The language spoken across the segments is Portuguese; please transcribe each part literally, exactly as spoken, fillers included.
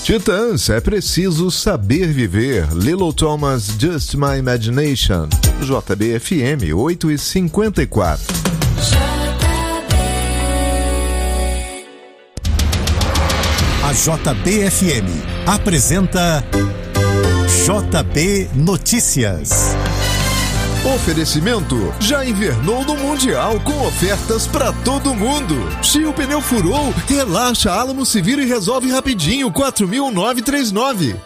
Titãs, é preciso saber viver. Lilo Thomas, Just My Imagination. J B F M oito e cinquenta e quatro. A J B F M apresenta J B Notícias. Oferecimento: já invernou no Mundial com ofertas pra todo mundo. Se o pneu furou, relaxa, a Alamo se vira e resolve rapidinho. quatro mil novecentos e trinta e nove.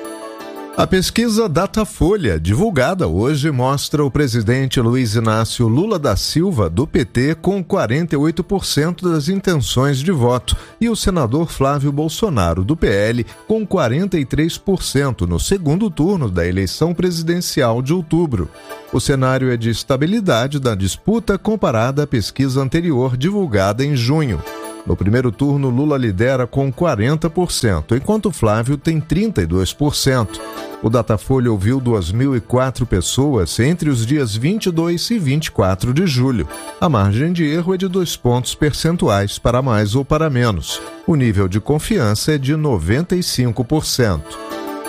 A pesquisa Datafolha, divulgada hoje, mostra o presidente Luiz Inácio Lula da Silva, do P T, com quarenta e oito por cento das intenções de voto e o senador Flávio Bolsonaro, do P L, com quarenta e três por cento no segundo turno da eleição presidencial de outubro. O cenário é de estabilidade da disputa comparada à pesquisa anterior, divulgada em junho. No primeiro turno, Lula lidera com quarenta por cento, enquanto Flávio tem trinta e dois por cento. O Datafolha ouviu duas mil e quatro pessoas entre os dias vinte e dois e vinte e quatro de julho. A margem de erro é de dois pontos percentuais para mais ou para menos. O nível de confiança é de noventa e cinco por cento.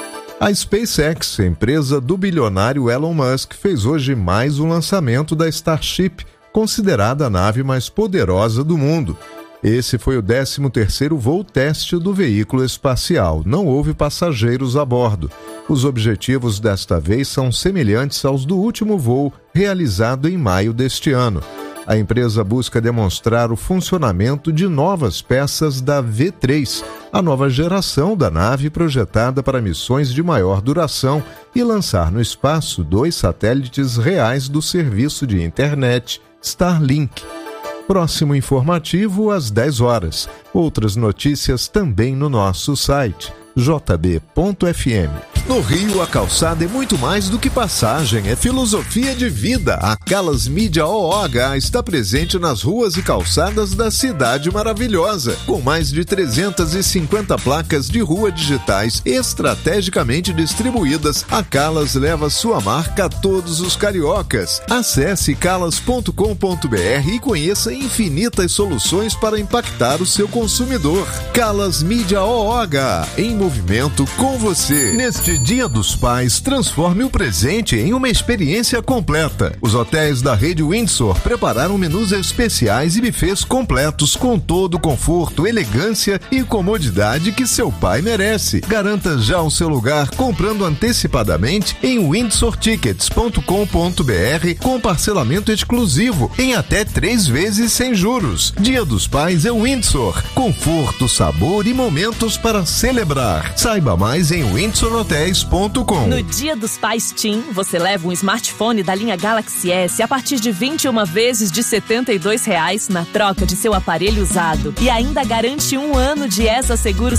A SpaceX, empresa do bilionário Elon Musk, fez hoje mais um lançamento da Starship, considerada a nave mais poderosa do mundo. Esse foi o décimo terceiro voo teste do veículo espacial. Não houve passageiros a bordo. Os objetivos desta vez são semelhantes aos do último voo, realizado em maio deste ano. A empresa busca demonstrar o funcionamento de novas peças da V três, a nova geração da nave projetada para missões de maior duração, e lançar no espaço dois satélites reais do serviço de internet Starlink. Próximo informativo às dez horas. Outras notícias também no nosso site j b ponto f m. No Rio, a calçada é muito mais do que passagem, é filosofia de vida. A Calas Mídia O H está presente nas ruas e calçadas da cidade maravilhosa, com mais de trezentas e cinquenta placas de rua digitais estrategicamente distribuídas. A Calas leva sua marca a todos os cariocas. Acesse calas ponto com ponto b r e conheça infinitas soluções para impactar o seu consumidor. Calas Mídia O H, em movimento com você. Neste Dia dos Pais, transforme o presente em uma experiência completa. Os hotéis da rede Windsor prepararam menus especiais e buffets completos com todo o conforto, elegância e comodidade que seu pai merece. Garanta já o seu lugar comprando antecipadamente em windsor tickets ponto com ponto b r com parcelamento exclusivo em até três vezes sem juros. Dia dos Pais é Windsor. Conforto, sabor e momentos para celebrar. Saiba mais em windsor hotéis ponto com. No Dia dos Pais TIM, você leva um smartphone da linha Galaxy S a partir de vinte e uma vezes de setenta e dois reais na troca de seu aparelho usado. E ainda garante um ano de E S A Seguros